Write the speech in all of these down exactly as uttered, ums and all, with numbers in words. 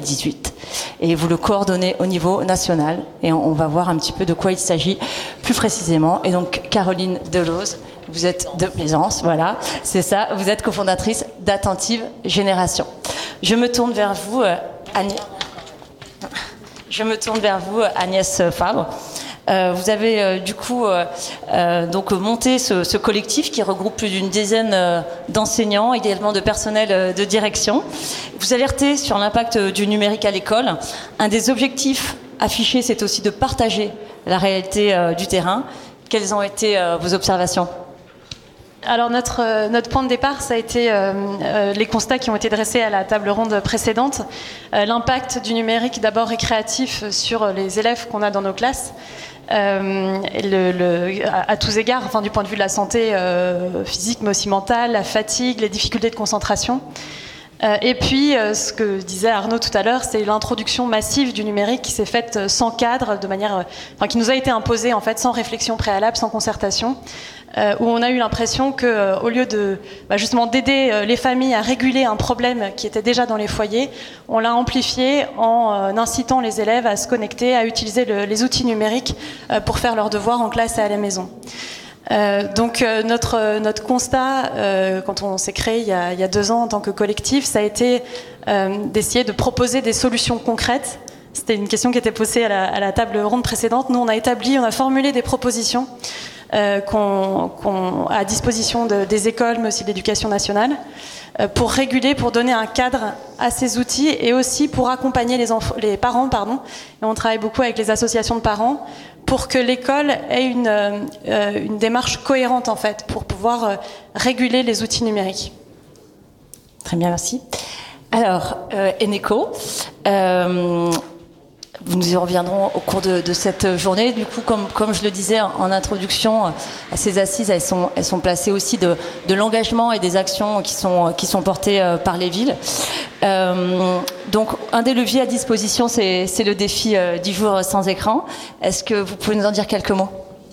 dix-huit. Et vous le coordonnez au niveau national. Et on, on va voir un petit peu de quoi il s'agit plus précisément. Et donc, Caroline Delose, vous êtes de Plaisance, voilà, c'est ça. Vous êtes cofondatrice d'Attentive Génération. Je me tourne vers vous, euh, Agnès. Je me tourne vers vous, Agnès Fabre. Euh, vous avez euh, du coup euh, euh, donc monté ce, ce collectif qui regroupe plus d'une dizaine euh, d'enseignants, également de personnel euh, de direction. Vous alertez sur l'impact du numérique à l'école. Un des objectifs affichés, c'est aussi de partager la réalité euh, du terrain. Quelles ont été euh, vos observations ? Alors notre, euh, notre point de départ, ça a été euh, euh, les constats qui ont été dressés à la table ronde précédente. Euh, l'impact du numérique d'abord récréatif sur les élèves qu'on a dans nos classes. Euh, le, le, à, à tous égards, enfin, du point de vue de la santé euh, physique, mais aussi mentale, la fatigue, les difficultés de concentration. Euh, et puis, euh, ce que disait Arnaud tout à l'heure, c'est l'introduction massive du numérique qui s'est faite sans cadre, de manière, euh, enfin, qui nous a été imposée en fait sans réflexion préalable, sans concertation. Euh, où on a eu l'impression que, euh, au lieu de bah, justement d'aider euh, les familles à réguler un problème qui était déjà dans les foyers, on l'a amplifié en euh, incitant les élèves à se connecter, à utiliser le, les outils numériques euh, pour faire leurs devoirs en classe et à la maison. Euh, donc euh, notre, euh, notre constat, euh, quand on s'est créé il y, a, il y a deux ans en tant que collectif, ça a été euh, d'essayer de proposer des solutions concrètes. C'était une question qui était posée à la, à la table ronde précédente. Nous, on a établi, on a formulé des propositions Euh, qu'on, qu'on, à disposition de, des écoles, mais aussi de l'éducation nationale, euh, pour réguler, pour donner un cadre à ces outils et aussi pour accompagner les, enf- les parents. Pardon. Et on travaille beaucoup avec les associations de parents pour que l'école ait une, euh, une démarche cohérente, en fait, pour pouvoir euh, réguler les outils numériques. Très bien, merci. Alors, euh, Eneco, euh, nous y reviendrons au cours de, de cette journée. Du coup, comme, comme je le disais en, en introduction, à ces assises, elles sont, elles sont placées aussi de, de l'engagement et des actions qui sont, qui sont portées euh, par les villes. Euh, donc, un des leviers à disposition, c'est, c'est le défi euh, dix jours sans écran. Est-ce que vous pouvez nous en dire quelques mots ?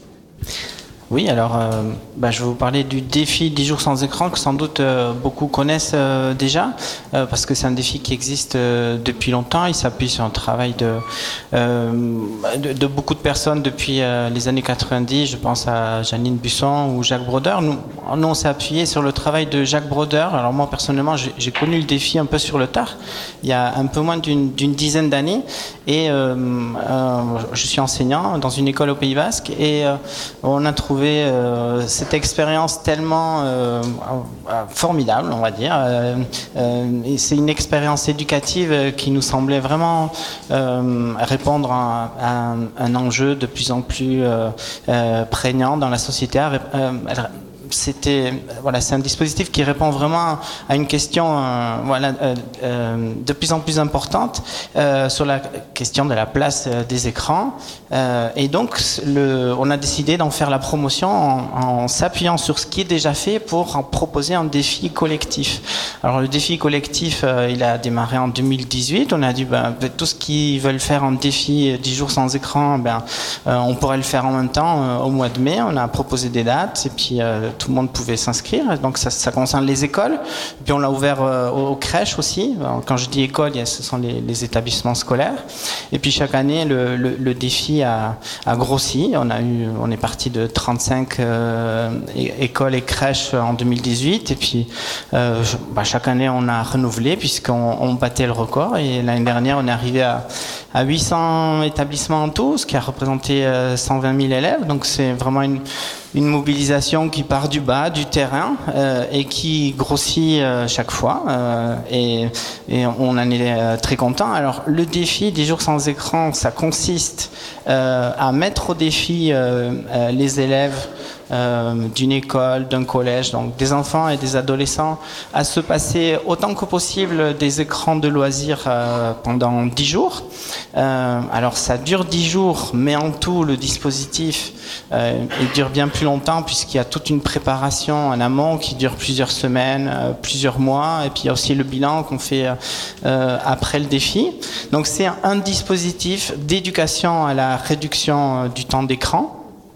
Oui, alors euh, bah, je vais vous parler du défi dix jours sans écran que sans doute euh, beaucoup connaissent euh, déjà euh, parce que c'est un défi qui existe euh, depuis longtemps. Il s'appuie sur un travail de, euh, de, de beaucoup de personnes depuis euh, les années quatre-vingt-dix. Je pense à Janine Busson ou Jacques Broder. Nous, nous on s'est appuyé sur le travail de Jacques Broder. Alors moi personnellement, j'ai, j'ai connu le défi un peu sur le tard, il y a un peu moins d'une, d'une dizaine d'années. Et euh, euh, je suis enseignant dans une école au Pays Basque et euh, on a trouvé Euh, cette expérience tellement euh, euh, formidable, on va dire. Euh, euh, et c'est une expérience éducative qui nous semblait vraiment euh, répondre à, à un, un enjeu de plus en plus euh, euh, prégnant dans la société. Euh, elle, C'était, voilà, c'est un dispositif qui répond vraiment à une question euh, voilà, euh, euh, de plus en plus importante euh, sur la question de la place euh, des écrans. Euh, et donc, le, on a décidé d'en faire la promotion en, en s'appuyant sur ce qui est déjà fait pour en proposer un défi collectif. Alors, le défi collectif, euh, il a démarré en deux mille dix-huit. On a dit, ben, tous ceux qui veulent faire un défi dix jours sans écran, ben, euh, on pourrait le faire en même temps euh, au mois de mai. On a proposé des dates et puis euh, tout le monde pouvait s'inscrire. Donc ça, ça concerne les écoles. Puis on l'a ouvert euh, aux, aux crèches aussi. Quand je dis école, ce sont les, les établissements scolaires. Et puis chaque année, le, le, le défi a, a grossi. On a eu, on est parti de trente-cinq euh, écoles et crèches en deux mille dix-huit. Et puis euh, bah, chaque année, on a renouvelé puisqu'on on battait le record. Et l'année dernière, on est arrivé à, à huit cents établissements en tout, ce qui a représenté euh, cent vingt mille élèves. Donc c'est vraiment une une mobilisation qui part du bas, du terrain, euh, et qui grossit euh, chaque fois. Euh, et, et on en est euh, très content. Alors, le défi dix jours sans écran, ça consiste euh, à mettre au défi euh, euh, les élèves Euh, d'une école, d'un collège, donc des enfants et des adolescents, à se passer autant que possible des écrans de loisirs euh, pendant dix jours. Euh, alors ça dure dix jours, mais en tout le dispositif euh, il dure bien plus longtemps puisqu'il y a toute une préparation en amont qui dure plusieurs semaines, euh, plusieurs mois, et puis il y a aussi le bilan qu'on fait euh, après le défi. Donc c'est un, un dispositif d'éducation à la réduction du temps d'écran.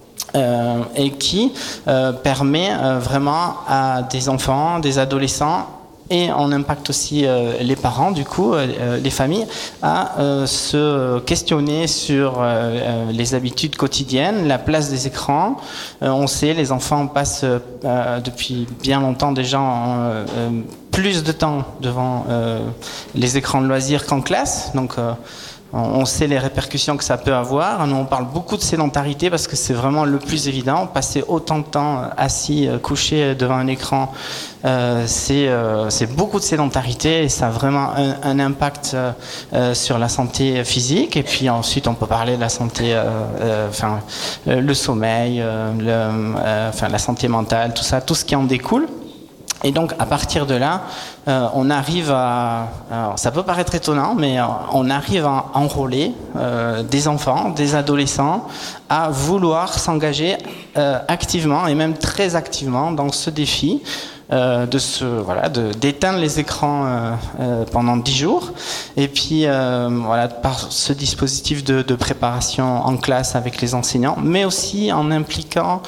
Euh, et qui euh, permet euh, vraiment à des enfants, des adolescents et on impacte aussi euh, les parents, du coup, euh, les familles, à euh, se questionner sur euh, les habitudes quotidiennes, la place des écrans. Euh, on sait, les enfants passent euh, depuis bien longtemps déjà en, euh, plus de temps devant euh, les écrans de loisirs qu'en classe. Donc, euh, on sait les répercussions que ça peut avoir. Nous, on parle beaucoup de sédentarité parce que c'est vraiment le plus évident. Passer autant de temps assis, couché devant un écran, euh, c'est, euh, c'est beaucoup de sédentarité et ça a vraiment un, un impact euh, sur la santé physique. Et puis ensuite, on peut parler de la santé, euh, euh, enfin, le sommeil, euh, le, euh, enfin, la santé mentale, tout ça, tout ce qui en découle. Et donc, à partir de là, euh, on arrive à... Alors, ça peut paraître étonnant, mais euh, on arrive à enrôler euh, des enfants, des adolescents, à vouloir s'engager euh, activement, et même très activement, dans ce défi euh, de se, voilà, de, d'éteindre les écrans euh, euh, pendant dix jours. Et puis, euh, voilà, par ce dispositif de, de préparation en classe avec les enseignants, mais aussi en impliquant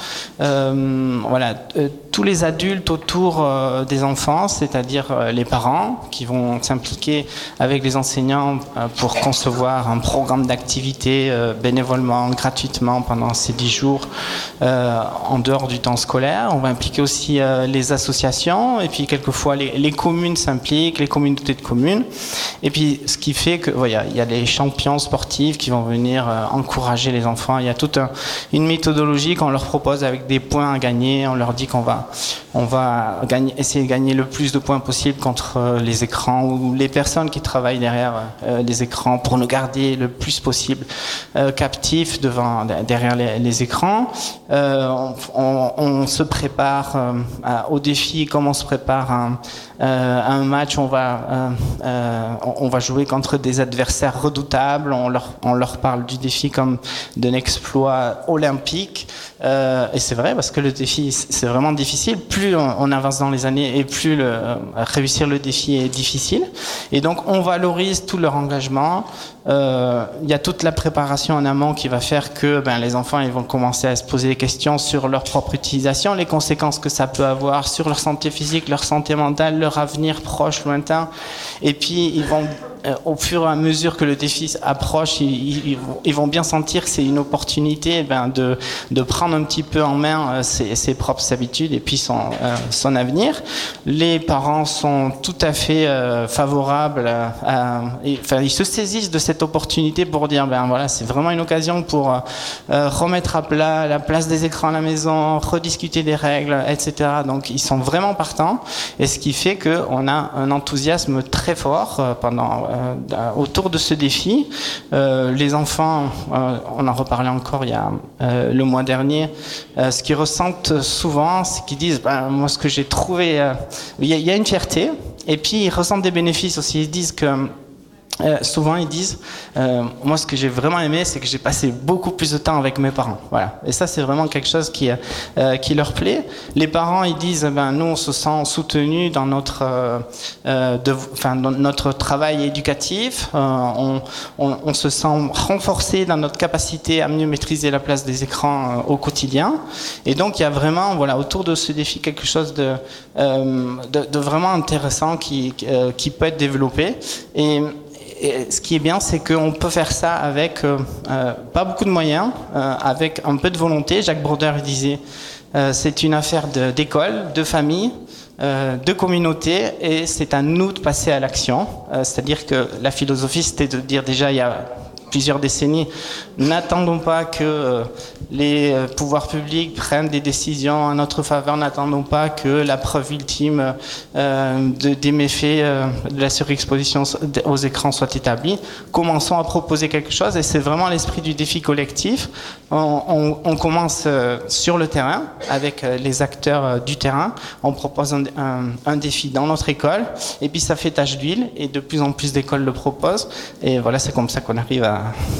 euh, voilà, euh, tous les adultes autour euh, des enfants, c'est-à-dire euh, les parents qui vont s'impliquer avec les enseignants euh, pour concevoir un programme d'activité euh, bénévolement, gratuitement pendant ces dix jours euh, en dehors du temps scolaire. On va impliquer aussi euh, les associations et puis quelquefois les, les communes s'impliquent, les communautés de communes. Et puis ce qui fait que voilà, il y a les champions sportifs qui vont venir euh, encourager les enfants. Il y a toute un, une méthodologie qu'on leur propose avec des points à gagner. On leur dit qu'on va On va gagner, essayer de gagner le plus de points possible contre euh, les écrans ou les personnes qui travaillent derrière euh, les écrans pour nous garder le plus possible euh, captifs devant, derrière les, les écrans. Euh, on, on, on se prépare euh, à, au défi comme on se prépare à un, euh, à un match. On va, euh, euh, on va jouer contre des adversaires redoutables. On leur, on leur parle du défi comme d'un exploit olympique. Euh, et c'est vrai parce que le défi, c'est vraiment difficile. Plus on, on avance dans les années et plus le, euh, réussir le défi est difficile. Et donc on valorise tout leur engagement. Euh, il y a toute la préparation en amont qui va faire que ben, les enfants ils vont commencer à se poser des questions sur leur propre utilisation, les conséquences que ça peut avoir sur leur santé physique, leur santé mentale, leur avenir proche, lointain. Et puis ils vont euh, au fur et à mesure que le défi approche, ils, ils, ils vont bien sentir que c'est une opportunité ben, de, de prendre un petit peu en main euh, ses, ses propres habitudes et puis son, euh, son avenir. Les parents sont tout à fait euh, favorables à, à, et, enfin, ils se saisissent de cette opportunité pour dire ben voilà, c'est vraiment une occasion pour euh, remettre à plat la place des écrans à la maison, rediscuter des règles, et cetera. Donc ils sont vraiment partants et ce qui fait qu'on a un enthousiasme très fort euh, pendant, euh, autour de ce défi. Euh, les enfants, euh, on en reparlait encore il y a euh, le mois dernier, euh, ce qu'ils ressentent souvent, c'est qu'ils disent ben, moi ce que j'ai trouvé, euh, il y a, il y a une fierté et puis ils ressentent des bénéfices aussi. Ils disent que Euh, souvent ils disent euh, moi ce que j'ai vraiment aimé c'est que j'ai passé beaucoup plus de temps avec mes parents, voilà. Et ça c'est vraiment quelque chose qui, euh, qui leur plaît. Les parents ils disent ben, nous on se sent soutenus dans notre, euh, euh, de, enfin, dans notre travail éducatif, euh, on, on, on se sent renforcé dans notre capacité à mieux maîtriser la place des écrans euh, au quotidien. Et donc il y a vraiment voilà, autour de ce défi quelque chose de, euh, de, de vraiment intéressant qui, euh, qui peut être développé. Et Et ce qui est bien, c'est qu'on peut faire ça avec euh, euh, pas beaucoup de moyens, euh, avec un peu de volonté. Jacques Brodeur disait euh, c'est une affaire de, d'école, de famille, euh, de communauté, et c'est à nous de passer à l'action. Euh, c'est-à-dire que la philosophie, c'était de dire déjà il y a plusieurs décennies, n'attendons pas que euh, les euh, pouvoirs publics prennent des décisions en notre faveur, n'attendons pas que la preuve ultime euh, de, des méfaits euh, de la surexposition aux écrans soit établie. Commençons à proposer quelque chose et c'est vraiment l'esprit du défi collectif. On, on, on commence euh, sur le terrain avec euh, les acteurs euh, du terrain. On propose un, un, un défi dans notre école et puis ça fait tache d'huile et de plus en plus d'écoles le proposent. Et voilà, c'est comme ça qu'on arrive à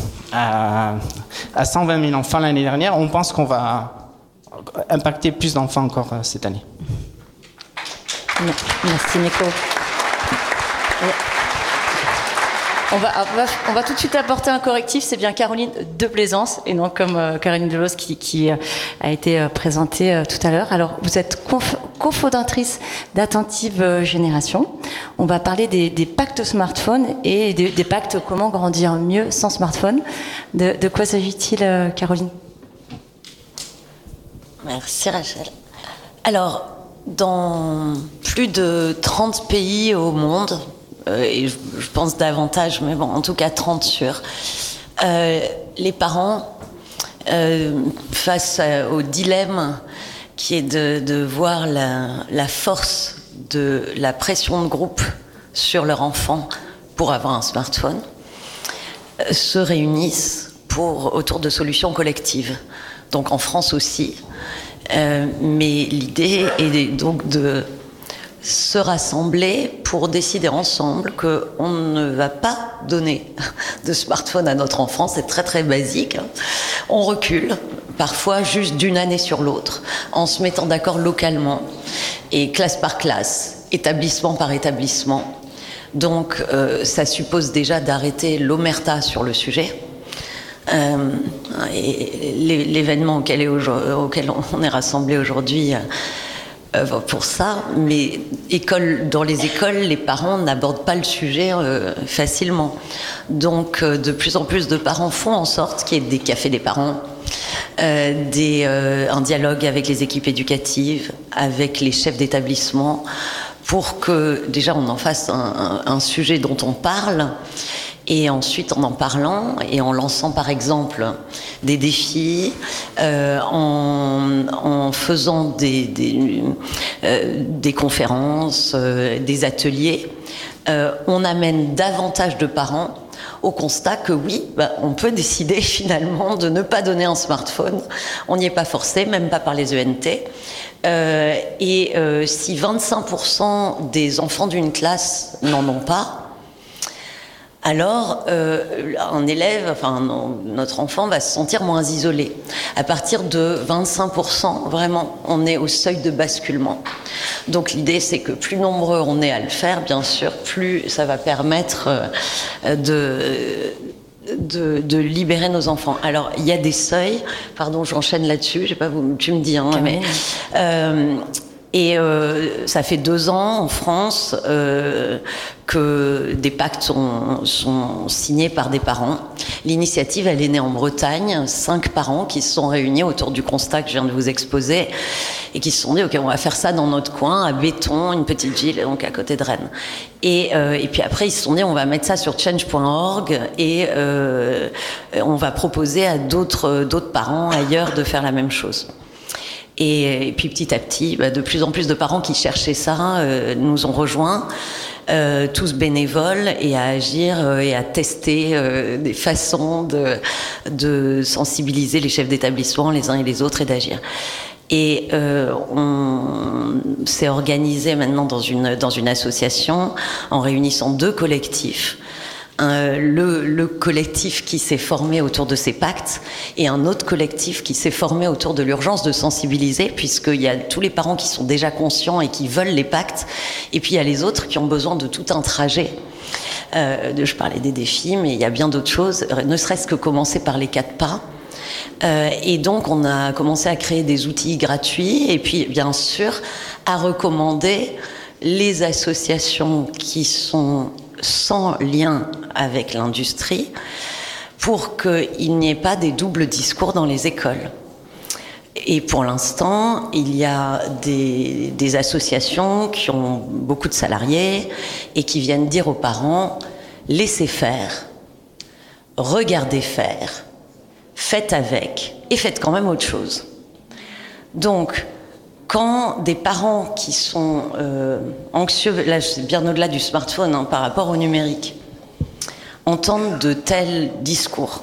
À, à cent vingt mille enfants l'année dernière. On pense qu'on va impacter plus d'enfants encore euh, cette année. Merci Nico. On va, on, va, on va tout de suite apporter un correctif, c'est bien Caroline de Plaisance et non comme euh, Caroline Delos qui, qui euh, a été euh, présentée euh, tout à l'heure. Alors vous êtes conf- cofondatrice d'Attentive Génération. On va parler des, des pactes smartphones et des, des pactes comment grandir mieux sans smartphone. De, de quoi s'agit-il, Caroline ? Merci Rachel. Alors, dans plus de trente pays au monde, euh, et je, je pense davantage, mais bon, en tout cas trente sûrs, euh, les parents, euh, face à, au dilemme qui est de, de voir la, la force de la pression de groupe sur leur enfant pour avoir un smartphone, euh, se réunissent pour, autour de solutions collectives. Donc en France aussi. Euh, mais l'idée est donc de se rassembler pour décider ensemble qu'on ne va pas donner de smartphone à notre enfant. C'est très très basique. On recule, parfois juste d'une année sur l'autre, en se mettant d'accord localement, et classe par classe, établissement par établissement. Donc euh, ça suppose déjà d'arrêter l'omerta sur le sujet. Euh, et l'événement auquel, est auquel on est rassemblé aujourd'hui euh, pour ça, mais école, dans les écoles, les parents n'abordent pas le sujet euh, facilement. Donc euh, de plus en plus de parents font en sorte qu'il y ait des cafés des parents, euh, des, euh, un dialogue avec les équipes éducatives, avec les chefs d'établissement, pour que déjà on en fasse un, un, un sujet dont on parle. Et ensuite, en en parlant et en lançant, par exemple, des défis, euh, en, en faisant des, des, euh, des conférences, euh, des ateliers, euh, on amène davantage de parents au constat que oui, bah, on peut décider finalement de ne pas donner un smartphone. On n'y est pas forcé, même pas par les E N T. Euh, et euh, si vingt-cinq pour cent des enfants d'une classe n'en ont pas, alors euh, un élève, enfin non, notre enfant va se sentir moins isolé. À partir de vingt-cinq pour cent, vraiment, on est au seuil de basculement. Donc l'idée, c'est que plus nombreux on est à le faire, bien sûr, plus ça va permettre euh, de... De, de libérer nos enfants. Alors, il y a des seuils, pardon, j'enchaîne là-dessus, j'ai pas, tu me dis, hein, mais... Euh, Et euh, ça fait deux ans en France euh, que des pactes sont, sont signés par des parents. L'initiative, elle est née en Bretagne, cinq parents qui se sont réunis autour du constat que je viens de vous exposer et qui se sont dit, ok, on va faire ça dans notre coin, à Béton, une petite ville, donc à côté de Rennes. Et, euh, et puis après, ils se sont dit, on va mettre ça sur change point org et euh, on va proposer à d'autres, d'autres parents ailleurs de faire la même chose. Et, et puis petit à petit, bah, de plus en plus de parents qui cherchaient ça euh, nous ont rejoints, euh, tous bénévoles, et à agir euh, et à tester euh, des façons de, de sensibiliser les chefs d'établissement les uns et les autres et d'agir. Et euh, on s'est organisé maintenant dans une, dans une association en réunissant deux collectifs. Un, le, le collectif qui s'est formé autour de ces pactes et un autre collectif qui s'est formé autour de l'urgence de sensibiliser, puisqu'il y a tous les parents qui sont déjà conscients et qui veulent les pactes, et puis il y a les autres qui ont besoin de tout un trajet. Euh, je parlais des défis, mais il y a bien d'autres choses, ne serait-ce que commencer par les quatre pas. Euh, et donc on a commencé à créer des outils gratuits et puis bien sûr à recommander les associations qui sont sans lien avec l'industrie pour qu'il n'y ait pas des doubles discours dans les écoles. Et pour l'instant, il y a des, des associations qui ont beaucoup de salariés et qui viennent dire aux parents « laissez faire, regardez faire, faites avec et faites quand même autre chose ». Donc, quand des parents qui sont euh, anxieux, là c'est bien au-delà du smartphone, hein, par rapport au numérique, entendent de tels discours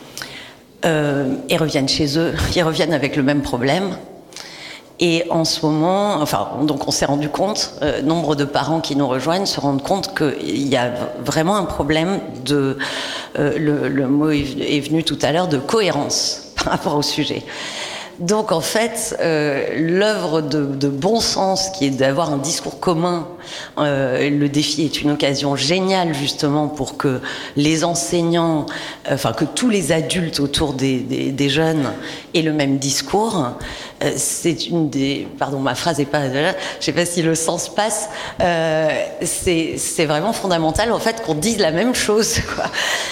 euh, et reviennent chez eux, ils reviennent avec le même problème. Et en ce moment, enfin, donc on s'est rendu compte, euh, nombre de parents qui nous rejoignent se rendent compte qu'il y a vraiment un problème de, euh, le, le mot est venu tout à l'heure, de cohérence par rapport au sujet. Donc en fait, euh, l'œuvre de, de bon sens, qui est d'avoir un discours commun, euh, le défi est une occasion géniale justement pour que les enseignants, euh, enfin que tous les adultes autour des, des, des jeunes aient le même discours. Euh, c'est une des, pardon, ma phrase est pas, je sais pas si le sens passe. Euh, c'est, c'est vraiment fondamental en fait qu'on dise la même chose, quoi.